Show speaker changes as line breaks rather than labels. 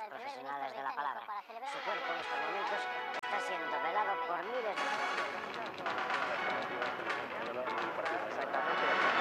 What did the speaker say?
profesionales de la palabra. Su cuerpo en estos momentos